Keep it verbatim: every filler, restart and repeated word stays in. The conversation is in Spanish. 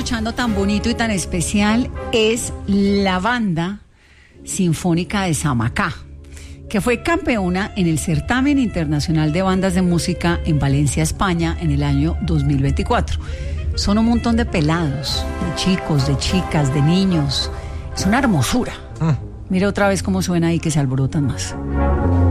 escuchando tan bonito y tan especial es la Banda Sinfónica de Samacá, que fue campeona en el Certamen Internacional de Bandas de Música en Valencia, España, en el año dos mil veinticuatro. Son un montón de pelados, de chicos, de chicas, de niños. Es una hermosura. Mm. Mira otra vez cómo suena ahí, que se alborotan más.